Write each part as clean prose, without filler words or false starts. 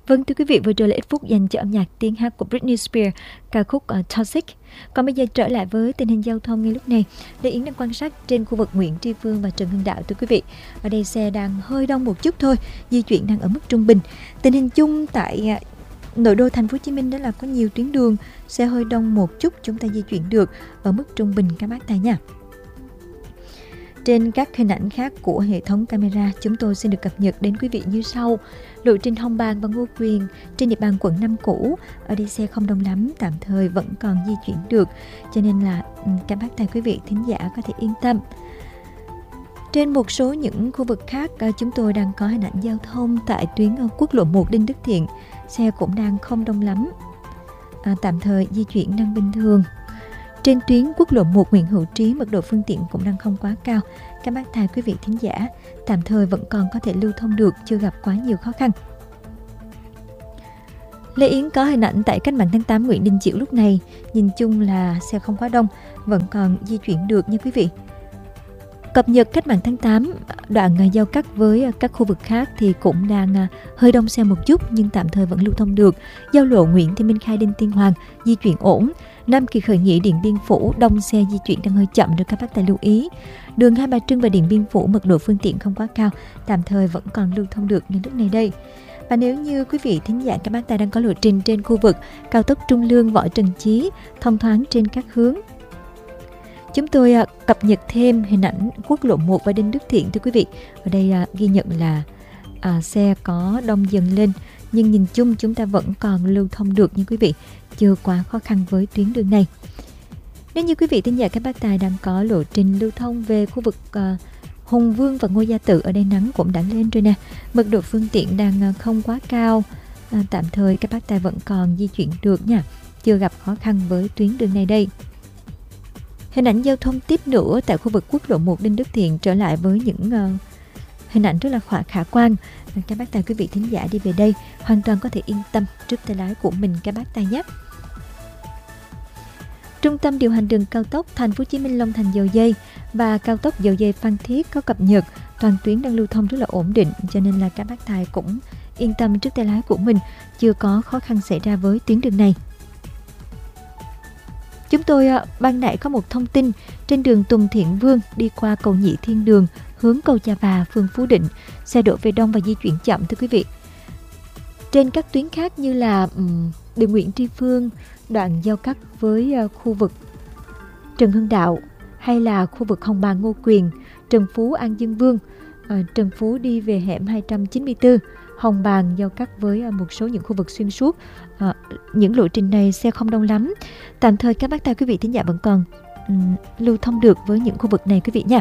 Vâng, thưa quý vị, vừa rồi là ít phút dành cho âm nhạc tiếng hát của Britney Spears, ca khúc Toxic. Còn bây giờ trở lại với tình hình giao thông ngay lúc này. Lê Yến đang quan sát trên khu vực Nguyễn Tri Phương và Trần Hưng Đạo, thưa quý vị. Ở đây xe đang hơi đông một chút thôi, di chuyển đang ở mức trung bình. Tình hình chung tại nội đô thành phố Hồ Chí Minh đó là có nhiều tuyến đường xe hơi đông một chút, chúng ta di chuyển được ở mức trung bình các bác tài nha. Trên các hình ảnh khác của hệ thống camera, chúng tôi xin được cập nhật đến quý vị như sau. Lộ trình Hồng Bàng và Ngô Quyền trên địa bàn quận 5 cũ, ở đây xe không đông lắm, tạm thời vẫn còn di chuyển được, cho nên là các bác tài quý vị thính giả có thể yên tâm. Trên một số những khu vực khác, chúng tôi đang có hình ảnh giao thông tại tuyến quốc lộ 1 Đinh Đức Thiện, xe cũng đang không đông lắm, tạm thời di chuyển đang bình thường. Trên tuyến quốc lộ 1 Nguyễn Hữu Trí, mật độ phương tiện cũng đang không quá cao. Các bác tài quý vị thính giả tạm thời vẫn còn có thể lưu thông được, chưa gặp quá nhiều khó khăn. Lê Yến có hình ảnh tại cách mạng tháng 8 Nguyễn Đình Chiểu lúc này. Nhìn chung là xe không quá đông, vẫn còn di chuyển được nha quý vị. Cập nhật cách mạng tháng 8, đoạn giao cắt với các khu vực khác thì cũng đang hơi đông xe một chút, nhưng tạm thời vẫn lưu thông được. Giao lộ Nguyễn Thị Minh Khai Đinh Tiên Hoàng di chuyển ổn. Nam Kỳ Khởi Nghĩa Điện Biên Phủ đông xe di chuyển đang hơi chậm, được các bác tài lưu ý. Đường Hai Bà Trưng và Điện Biên Phủ mật độ phương tiện không quá cao, tạm thời vẫn còn lưu thông được ngay lúc này đây. Và nếu như quý vị thính giả các bác tài đang có lộ trình trên khu vực cao tốc Trung Lương Võ Trần Chí thông thoáng trên các hướng, chúng tôi cập nhật thêm hình ảnh quốc lộ 1 và Đinh Đức Thiện, thưa quý vị. Ở đây ghi nhận là xe có đông dần lên, nhưng nhìn chung chúng ta vẫn còn lưu thông được nha quý vị, chưa quá khó khăn với tuyến đường này. Nếu như quý vị thính giả các bác tài đang có lộ trình lưu thông về khu vực Hùng Vương và Ngô Gia Tự, ở đây nắng cũng đã lên rồi nè, mật độ phương tiện đang không quá cao, tạm thời các bác tài vẫn còn di chuyển được nha, chưa gặp khó khăn với tuyến đường này đây. Hình ảnh giao thông tiếp nữa tại khu vực quốc lộ 1 Đinh Đức Thiện, trở lại với những hình ảnh rất là khả quan. Các bác tài quý vị thính giả đi về đây hoàn toàn có thể yên tâm trước tay lái của mình các bác tài nhé. Trung tâm điều hành đường cao tốc Thành phố Hồ Chí Minh Long Thành Dầu Giây và cao tốc Dầu Giây Phan Thiết có cập nhật, toàn tuyến đang lưu thông rất là ổn định, cho nên là các bác tài cũng yên tâm trước tay lái của mình, chưa có khó khăn xảy ra với tuyến đường này. Chúng tôi ban nãy có một thông tin trên đường Tùng Thiện Vương đi qua cầu Nhị Thiên Đường hướng cầu Chà Và, phường Phú Định, xe đổ về đông và di chuyển chậm, thưa quý vị. Trên các tuyến khác như là đường Nguyễn Tri Phương, đoạn giao cắt với khu vực Trần Hưng Đạo, hay là khu vực Hồng Bàng Ngô Quyền, Trần Phú An Dương Vương, Trần Phú đi về hẻm 294, Hồng Bàng giao cắt với một số những khu vực xuyên suốt. Những lộ trình này xe không đông lắm, tạm thời các bác tài quý vị thính giả vẫn còn lưu thông được với những khu vực này quý vị nha.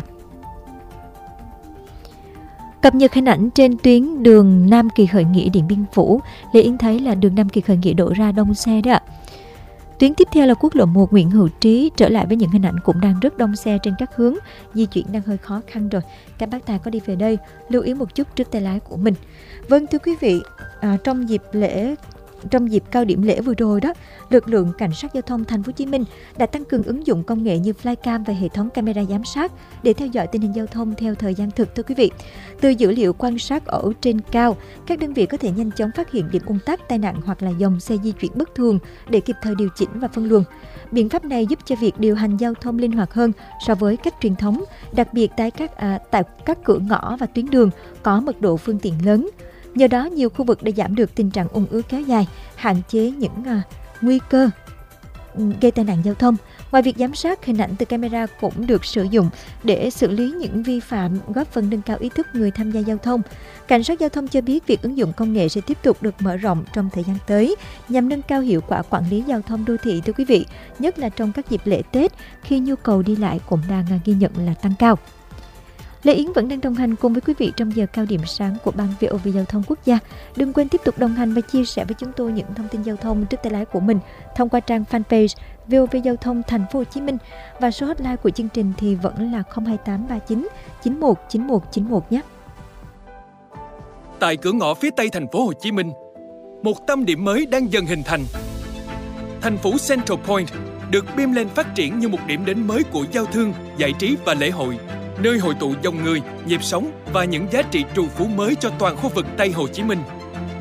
Cập nhật hình ảnh trên tuyến đường Nam Kỳ Khởi Nghĩa Điện Biên Phủ, Lê Yến thấy là đường Nam Kỳ Khởi Nghĩa đổ ra đông xe đó ạ. Tuyến tiếp theo là quốc lộ 1 Nguyễn Hữu Trí, trở lại với những hình ảnh cũng đang rất đông xe trên các hướng, di chuyển đang hơi khó khăn rồi. Các bác tài có đi về đây lưu ý một chút trước tay lái của mình. Vâng, thưa quý vị, trong dịp cao điểm lễ vừa rồi đó, lực lượng cảnh sát giao thông Thành phố Hồ Chí Minh đã tăng cường ứng dụng công nghệ như flycam và hệ thống camera giám sát để theo dõi tình hình giao thông theo thời gian thực, thưa quý vị. Từ dữ liệu quan sát ở trên cao, các đơn vị có thể nhanh chóng phát hiện điểm ùn tắc, tai nạn hoặc là dòng xe di chuyển bất thường để kịp thời điều chỉnh và phân luồng. Biện pháp này giúp cho việc điều hành giao thông linh hoạt hơn so với cách truyền thống, đặc biệt tại các cửa ngõ và tuyến đường có mật độ phương tiện lớn. Nhờ đó, nhiều khu vực đã giảm được tình trạng ùn ứ kéo dài, hạn chế những nguy cơ gây tai nạn giao thông. Ngoài việc giám sát, hình ảnh từ camera cũng được sử dụng để xử lý những vi phạm, góp phần nâng cao ý thức người tham gia giao thông. Cảnh sát giao thông cho biết việc ứng dụng công nghệ sẽ tiếp tục được mở rộng trong thời gian tới nhằm nâng cao hiệu quả quản lý giao thông đô thị, thưa quý vị, nhất là trong các dịp lễ Tết khi nhu cầu đi lại cũng đang ghi nhận là tăng cao. Lê Yến vẫn đang đồng hành cùng với quý vị trong giờ cao điểm sáng của Ban VOV Giao thông Quốc gia. Đừng quên tiếp tục đồng hành và chia sẻ với chúng tôi những thông tin giao thông trước tay lái của mình thông qua trang fanpage VOV Giao thông Thành phố Hồ Chí Minh, và số hotline của chương trình thì vẫn là 02839 919191 nhé. Tại cửa ngõ phía Tây Thành phố Hồ Chí Minh, một tâm điểm mới đang dần hình thành. Thành phố Central Point được Bim Lên phát triển như một điểm đến mới của giao thương, giải trí và lễ hội, nơi hội tụ dòng người, nhịp sống và những giá trị trù phú mới cho toàn khu vực Tây Hồ Chí Minh.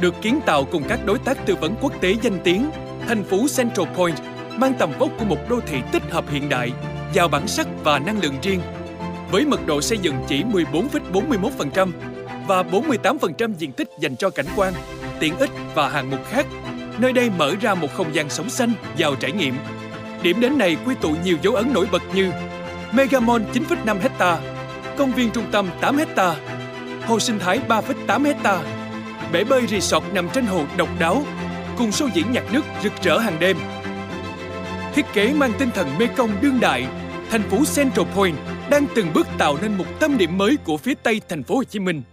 Được kiến tạo cùng các đối tác tư vấn quốc tế danh tiếng, thành phố Central Point mang tầm vóc của một đô thị tích hợp hiện đại, giàu bản sắc và năng lượng riêng. Với mật độ xây dựng chỉ 14,41% và 48% diện tích dành cho cảnh quan, tiện ích và hạng mục khác, nơi đây mở ra một không gian sống xanh, giàu trải nghiệm. Điểm đến này quy tụ nhiều dấu ấn nổi bật như Mega Mall 9,5 hectare, công viên trung tâm 8 hectare, hồ sinh thái 3,8 hectare, bể bơi resort nằm trên hồ độc đáo, cùng show diễn nhạc nước rực rỡ hàng đêm. Thiết kế mang tinh thần Mekong đương đại, thành phố Central Point đang từng bước tạo nên một tâm điểm mới của phía Tây thành phố Hồ Chí Minh.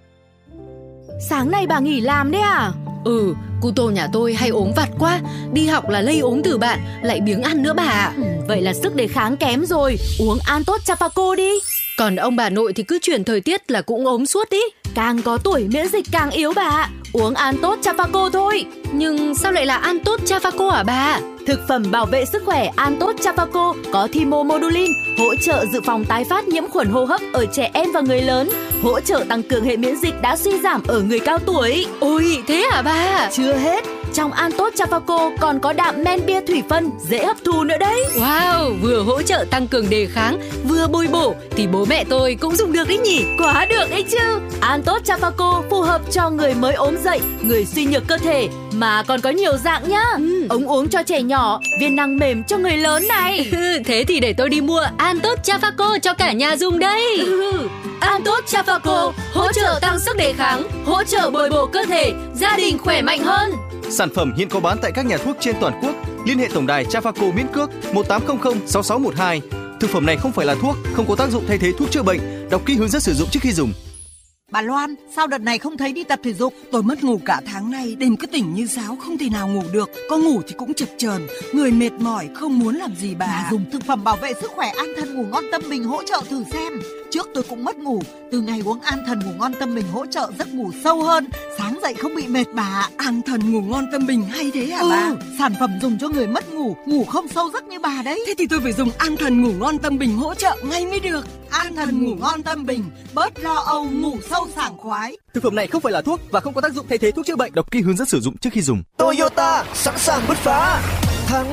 Sáng nay bà nghỉ làm đấy à? Cu tô nhà tôi hay ốm vặt quá, đi học là lây ốm từ bạn, lại biếng ăn nữa bà ạ. Vậy là sức đề kháng kém rồi, uống An Tốt Chafaco đi. Còn ông bà nội thì cứ chuyển thời tiết là cũng ốm suốt ý. Càng có tuổi miễn dịch càng yếu bà ạ, uống An Tốt Chafaco thôi. Nhưng sao lại là An Tốt Chafaco hả bà? Thực phẩm bảo vệ sức khỏe An Tốt Chafaco có thymomodulin, hỗ trợ dự phòng tái phát nhiễm khuẩn hô hấp ở trẻ em và người lớn, hỗ trợ tăng cường hệ miễn dịch đã suy giảm ở người cao tuổi. Ôi, thế hả bà? Chưa hết, trong An Tốt Chafaco còn có đạm men bia thủy phân, dễ hấp thu nữa đấy. Wow, vừa hỗ trợ tăng cường đề kháng, vừa bồi bổ thì bố mẹ tôi cũng dùng được đấy nhỉ? Quá được đấy chứ. An Tốt Chafaco phù hợp cho người mới ốm dậy, người suy nhược cơ thể, mà còn có nhiều dạng nhá. Ống uống cho trẻ nhỏ, viên nang mềm cho người lớn này. Thế thì để tôi đi mua An Tốt Chafaco cho cả nhà dùng đây. An Tốt Chafaco hỗ trợ tăng sức đề kháng, hỗ trợ bồi bổ cơ thể, gia đình khỏe mạnh hơn. Sản phẩm hiện có bán tại các nhà thuốc trên toàn quốc. Liên hệ tổng đài Chafaco miễn cước 1800 6612. Thực phẩm này không phải là thuốc, không có tác dụng thay thế thuốc chữa bệnh. Đọc kỹ hướng dẫn sử dụng trước khi dùng. Bà Loan, sao đợt này không thấy đi tập thể dục? Tôi mất ngủ cả tháng nay, đêm cứ tỉnh như sáo, không thể nào ngủ được. Có ngủ thì cũng chập chờn, người mệt mỏi, không muốn làm gì bà. Dùng thực phẩm bảo vệ sức khỏe An Thần Ngủ Ngon Tâm Bình hỗ trợ thử xem. Trước tôi cũng mất ngủ, từ ngày uống An Thần Ngủ Ngon Tâm Bình hỗ trợ giấc ngủ sâu hơn, sáng dậy không bị mệt bà. An Thần Ngủ Ngon Tâm Bình hay thế hả bà? Sản phẩm dùng cho người mất ngủ, ngủ không sâu giấc như bà đấy. Thế thì tôi phải dùng An Thần Ngủ Ngon Tâm Bình hỗ trợ ngay mới được. An Thần Ngủ Ngon Tâm Bình, bớt lo âu, ngủ sâu sảng khoái. Thực phẩm này không phải là thuốc và không có tác dụng thay thế thuốc chữa bệnh. Đọc kỹ hướng dẫn sử dụng trước khi dùng. Toyota sẵn sàng bứt phá.